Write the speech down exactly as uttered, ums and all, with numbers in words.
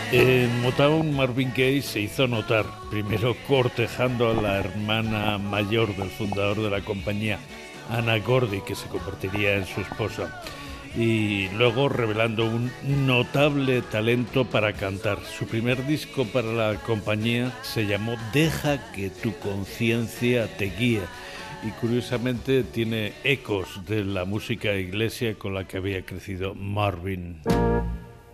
En Motown, Marvin Gaye se hizo notar, primero cortejando a la hermana mayor del fundador de la compañía, Anna Gordy, que se convertiría en su esposa, y luego revelando un notable talento para cantar. Su primer disco para la compañía se llamó Deja que tu conciencia te guíe, y curiosamente tiene ecos de la música iglesia con la que había crecido Marvin.